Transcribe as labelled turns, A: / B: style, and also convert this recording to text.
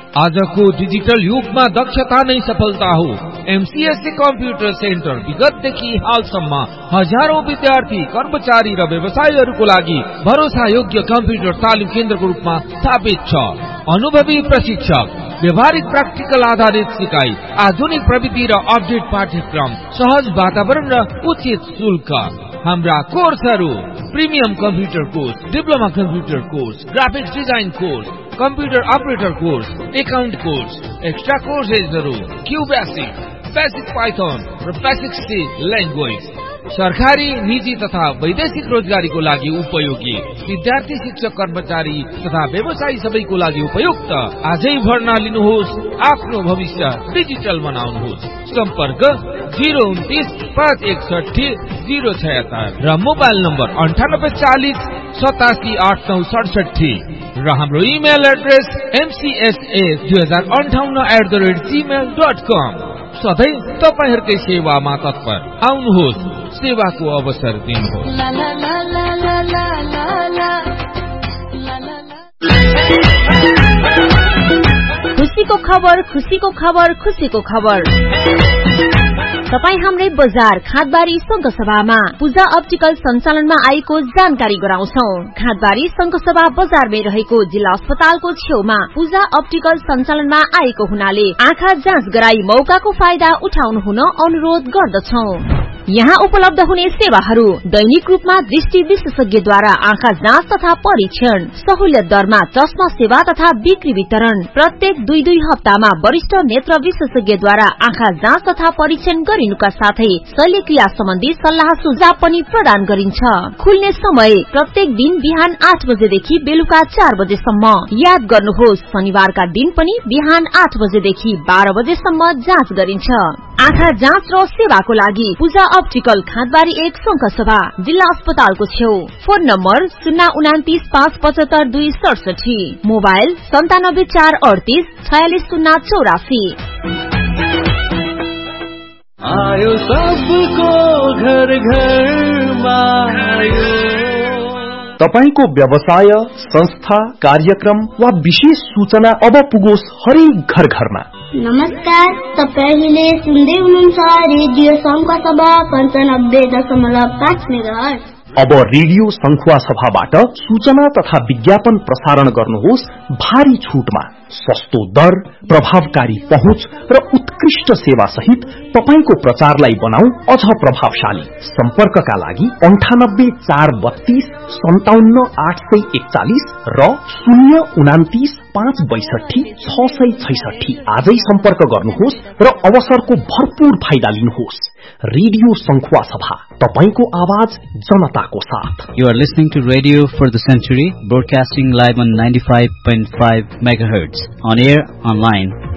A: आजको डिजिटल युगमा दक्षता नै सफलता हो। एमसीएससी कम्प्युटर सेन्टर विगतदेखि हालसम्म हजारौं विद्यार्थी, कर्मचारी र व्यवसायीहरूको लागि भरोसा योग्य कम्प्युटर तालिम केन्द्रको रूपमा स्थापित छ। अनुभवी प्रशिक्षक, व्यवहारिक प्र्याक्टिकल आधारित सिकाइ, आधुनिक प्रविधि र अपडेट पाठ्यक्रम, सहज वातावरण र उचित शुल्क। हाम्रा कोर्सहरू: premium computer course, diploma computer course, graphics design course, computer operator course, account course, extra कोर्सेसहरू Q basic, basic Python र बेसिक सी ल्याङ्ग्वेज। सरकारी, निजी तथा वैदेशिक रोजगारीको लागि उपयोगी। विद्यार्थी, शिक्षक, कर्मचारी तथा व्यवसायी सबैको लागि उपयुक्त। आजै भर्ना लिनुहोस्, आफ्नो भविष्य डिजिटल बनाउनुहोस्। सम्पर्क 029-561-076 र मोबाइल नम्बर 9840878967 र हाम्रो इमेल एड्रेस mcsa2058@gmail.com। सधैँ तपाईहरुकै सेवामा तत्पर। आउनुहोस्, सेवाको अवसर दिनुहोस्।
B: खुसीको खबर, खुसीको खबर, खुसीको खबर। तपाई हाम्रै बजार खादबारी संघसभामा पूजा अप्टिकल सञ्चालनमा आएको जानकारी गराउँछौं। खादबारी संघसभा बजारमै रहेको जिल्ला अस्पतालको छेउमा पूजा अप्टिकल सञ्चालनमा आएको हुनाले आँखा जाँच गराई मौकाको फाइदा उठाउनु हुन अनुरोध गर्दछौं। यहाँ उपलब्ध हुने सेवाहरू: दैनिक रूपमा दृष्टि विशेषज्ञद्वारा आँखा जाँच तथा परीक्षण, सहुलियत दरमा चस्मा सेवा तथा बिक्री वितरण, प्रत्येक 2-2 हप्तामा वरिष्ठ नेत्र विशेषज्ञद्वारा आँखा जाँच तथा परीक्षण गरिनुका साथै शल्यक्रिया सम्बन्धी सल्लाह सुझाव पनि प्रदान गरिन्छ। खुल्ने समय: प्रत्येक दिन बिहान 8 बजेदेखि बेलुका 4 बजेसम्म। याद गर्नुहोस्, शनिबारका दिन पनि बिहान 8 बजेदेखि 12 बजेसम्म जाँच गरिन्छ। आँखा जाँच र सेवाको लागि पूजा अप्टिकल खादबारी 1 संघसभा, जिल्ला अस्पतालको छेउ। Phone number 029-575-267, mobile 9748464084।
C: आयो सबको घर घरमा आयो।
D: तपाईको व्यवसाय, संस्था, कार्यक्रम वा विशेष सूचना अब पुगोस् हरेक घर घरमा।
E: नमस्कार, तपाईले सुन्दै हुनुहुन्छ रेडियो संखुवासभा 95.5 मेगाहर्ज।
D: अब रेडियो संखुवासभाबाट सूचना तथा विज्ञापन प्रसारण गर्नुहोस् भारी छुटमा। सस्तो दर, प्रभावकारी पहुँच र उत्कृष्ट सेवा सहित तपाईको प्रचारलाई बनाऊ अझ प्रभावशाली। सम्पर्कका लागि 9843257841 र 029-562-666। आजै सम्पर्क गर्नुहोस् र अवसरको भरपूर फाइदा लिनुहोस्। रेडियो संखुवासभा, तपाईको आवाज जनताको साथ।
F: You are listening to Radio for the Century, broadcasting live on 95.5 MHz, on air, online,